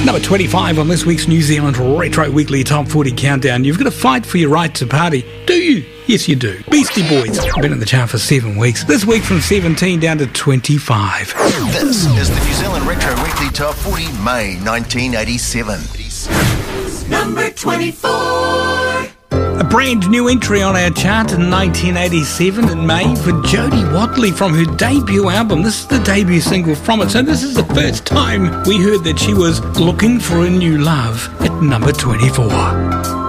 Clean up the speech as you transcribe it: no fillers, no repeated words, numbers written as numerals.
Number 25 on this week's New Zealand Retro Weekly Top 40 Countdown. You've got to fight for your right to party. Do you? Yes, you do. Beastie Boys. Been in the chart for 7 weeks. This week from 17 down to 25. This is the New Zealand Retro Weekly Top 40, May 1987. Number 24. A brand new entry on our chart in 1987 in May for Jodie Watley from her debut album. This is the debut single from it, so this is the first time we heard that she was looking for a new love at number 24.